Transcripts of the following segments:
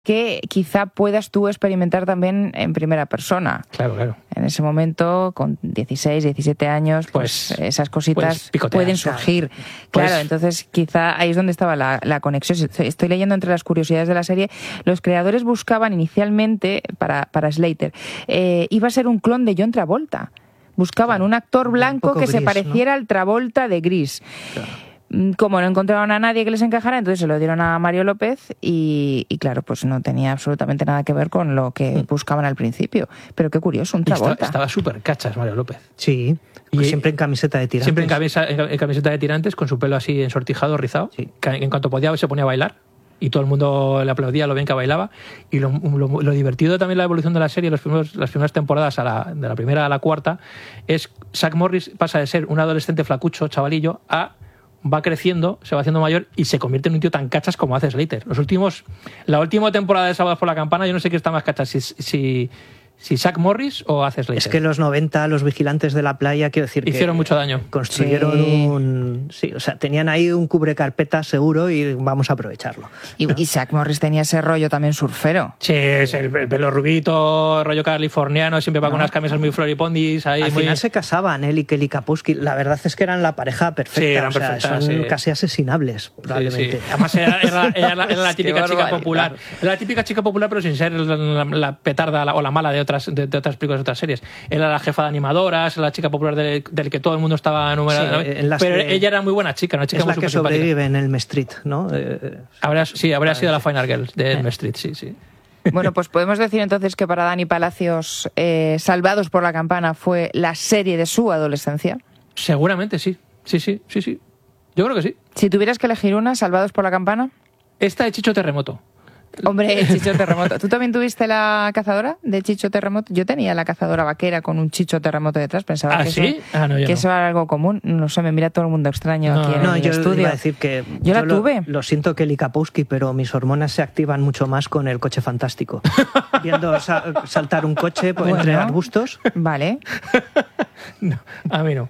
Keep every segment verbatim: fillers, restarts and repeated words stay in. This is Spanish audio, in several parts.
que quizá puedas tú experimentar también en primera persona. Claro, claro. En ese momento, con dieciséis, diecisiete años, pues, pues esas cositas pueden surgir. Claro, pues, claro, entonces quizá ahí es donde estaba la, la conexión. Estoy leyendo entre las curiosidades de la serie. Los creadores buscaban inicialmente, para, para Slater, eh, iba a ser un clon de John Travolta. Buscaban claro, un actor blanco un que gris, se pareciera, ¿no?, al Travolta de Gris. Claro. Como no encontraron a nadie que les encajara, entonces se lo dieron a Mario López y, y claro, pues no tenía absolutamente nada que ver con lo que buscaban al principio. Pero qué curioso, un Travolta. Estaba súper cachas Mario López. Sí, y siempre en camiseta de tirantes. Siempre en, camisa, en camiseta de tirantes, con su pelo así ensortijado, rizado. Sí. Que en cuanto podía se ponía a bailar y todo el mundo le aplaudía lo bien que bailaba. Y lo, lo, lo divertido también la evolución de la serie, los primeros, las primeras temporadas, a la, de la primera a la cuarta, es Zach Morris pasa de ser un adolescente flacucho, chavalillo, a... va creciendo, se va haciendo mayor y se convierte en un tío tan cachas como hace Slater. Los últimos, la última temporada de Sábados por la Campana, yo no sé qué está más cachas, si, si, si Zach Morris o hace Slater. Es que en los noventa, los vigilantes de la playa, quiero decir, hicieron que mucho daño. Construyeron sí. un... Sí, o sea, tenían ahí un cubrecarpetas seguro y vamos a aprovecharlo. Y, ¿no? y Zach Morris tenía ese rollo también surfero. Sí, es el, el pelo rubito, rollo californiano, siempre va no. con unas camisas muy floripondis. Ahí Al muy... final se casaban él y Kelly Kapowski. La verdad es que eran la pareja perfecta. Sí, eran o sea, perfectas, son sí. casi asesinables, probablemente. Sí, sí. Además, era, era, era, la, era la típica chica popular. Era la típica chica popular, pero sin ser la, la, la petarda la, o la mala de otras, de, de otras películas, de otras series. Era la jefa de animadoras, la chica popular del, del que todo el mundo estaba numerado. Sí, pero que, ella era muy buena chica, una chica es muy la que sobrevive en Elm Street, ¿no? Eh, habría, sí, habría sido la Final Girl de Elm Street, sí, sí. Bueno, pues podemos decir entonces que para Dani Palacios, eh, Salvados por la Campana fue la serie de su adolescencia. Seguramente sí, sí, sí, sí, sí. Yo creo que sí. Si tuvieras que elegir una, Salvados por la Campana. Esta de Chicho Terremoto. Hombre, Chicho Terremoto. ¿Tú también tuviste la cazadora de Chicho Terremoto? Yo tenía la cazadora vaquera con un Chicho Terremoto detrás. Pensaba ¿Ah, que, sí? eso, ah, no, que no. eso era algo común. No sé, me mira todo el mundo extraño no, aquí en no, el yo estudio. Iba a decir que yo, yo la lo, tuve. Lo siento, Kelly Kapowski, pero mis hormonas se activan mucho más con el coche fantástico. Viendo sa saltar un coche por bueno, entre arbustos. Vale. No, a mí no.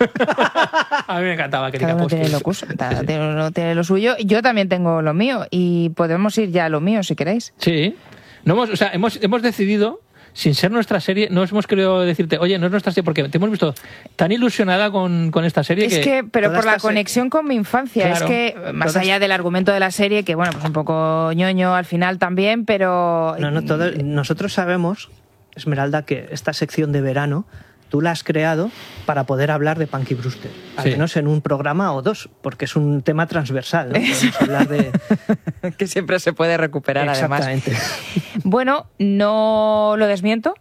A mí me encantaba Kelly Cada uno Kapowski. Tiene lo, curso, cada sí, sí. uno tiene lo suyo. Yo también tengo lo mío. Y podemos ir ya a lo mío, si queréis. Sí. No hemos, o sea, hemos, hemos decidido, sin ser nuestra serie, no hemos querido decirte, oye, no es nuestra serie, porque te hemos visto tan ilusionada con, con esta serie. Es que, que pero por la conexión con mi infancia, claro, es que, más todas... allá del argumento de la serie, que bueno, pues un poco ñoño al final también, pero... No, no, todo, nosotros sabemos, Esmeralda, que esta sección de verano tú la has creado para poder hablar de Punky Brewster, al sí. menos en un programa o dos, porque es un tema transversal, ¿no? Podemos hablar de... que siempre se puede recuperar, exactamente. Además. Bueno, no lo desmiento.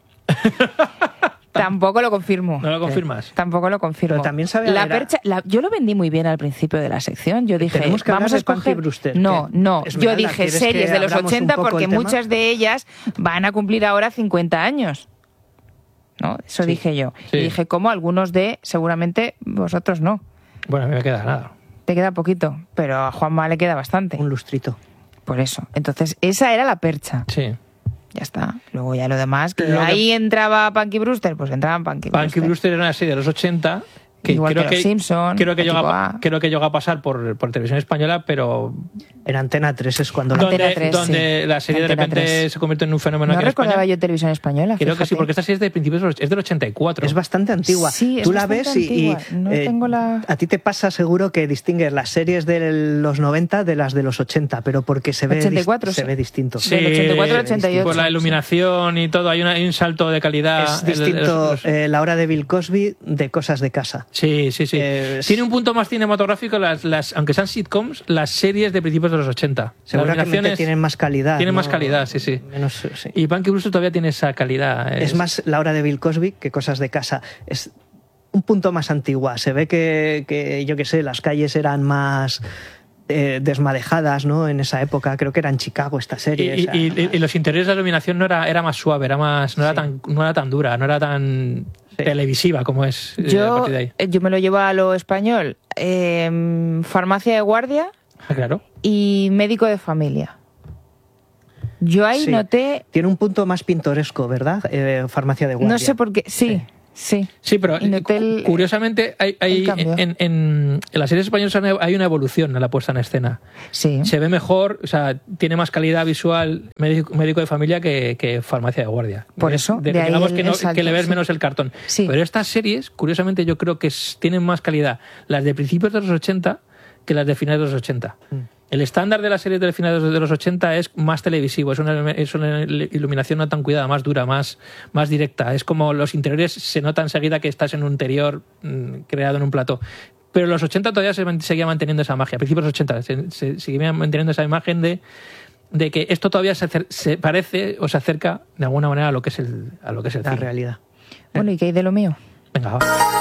Tampoco lo confirmo. ¿No lo confirmas? Eh, tampoco lo confirmo. Pero también sabe la percha, la, yo lo vendí muy bien al principio de la sección. Yo dije, Tenemos que vamos a escoger... Brewster, no, no. Esmeralda, yo dije series de los ochenta porque muchas de ellas van a cumplir ahora cincuenta años. ¿No? Eso sí. dije yo. Sí. Y dije, ¿cómo? Algunos de, seguramente, vosotros no. Bueno, a mí me queda nada. Te queda poquito, pero a Juanma le queda bastante. Un lustrito. Por eso. Entonces, esa era la percha. Sí. Ya está. Luego ya lo demás, que ahí que... entraba Punky Brewster, pues entraba Punky Brewster. Punky Brewster era una serie de los ochenta... Que Igual creo que, que los Simpson, creo que, llega a, creo que llegó a pasar por, por televisión española, pero... En Antena tres es cuando... La... Donde, tres, donde sí. la serie Antena de repente tres. Se convierte en un fenómeno no aquí en recordaba España. Yo televisión española, Creo fíjate. que sí, porque esta serie es de principios es del ochenta y cuatro. Es bastante antigua. Sí, es Tú la ves antigua. y... No eh, tengo la... A ti te pasa seguro que distingues las series de los noventa de las de los ochenta, pero porque se ve, ochenta y cuatro, se sí. ve distinto. Sí, del ochenta y cuatro al ochenta y ocho. Por la iluminación y todo, hay, una, hay un salto de calidad. Es distinto el, los, los... Eh, la hora de Bill Cosby de Cosas de Casa. Sí, sí, sí. Eh, Tiene un punto más cinematográfico, las, las, aunque sean sitcoms, las series de principios de los ochenta. Seguramente tienen más calidad. Tienen ¿no? más calidad, sí, sí. Menos, sí. Y Punky Brewster todavía tiene esa calidad. Es... es más la hora de Bill Cosby que Cosas de Casa. Es un punto más antigua. Se ve que, que yo qué sé, las calles eran más... Eh, desmadejadas, ¿no? En esa época, creo que era en Chicago esta serie. Y, o sea, y, no y, y los interiores de la iluminación no era, era más suave, era más, no, sí. era tan, no era tan dura, no era tan sí. televisiva como es yo, eh, a partir de ahí. Yo me lo llevo a lo español. Eh, farmacia de guardia ah, claro. y médico de familia. Yo ahí sí. noté... Tiene un punto más pintoresco, ¿verdad? Eh, farmacia de guardia. No sé por qué, sí. sí. Sí, sí, pero Indotel, curiosamente hay, hay en, en, en las series españolas hay una evolución en la puesta en escena. Sí. Se ve mejor, o sea, tiene más calidad visual médico, médico de familia que, que farmacia de guardia. Por eso, de, de ahí digamos el, que, no, el salto, que le ves sí. menos el cartón. Sí. Pero estas series, curiosamente, yo creo que tienen más calidad las de principios de los ochenta que las de finales de los ochenta. Mm. El estándar de las series de finales de los ochenta es más televisivo, es una, es una iluminación no tan cuidada, más dura, más, más directa. Es como los interiores se nota enseguida que estás en un interior mmm, creado en un plató. Pero en los ochenta todavía se seguía manteniendo esa magia. A principios de los ochenta se, se seguía manteniendo esa imagen de, de que esto todavía se, se parece o se acerca de alguna manera a lo que es el, a lo que es el la cine. realidad. Bueno, ¿y qué hay de lo mío? Venga, va.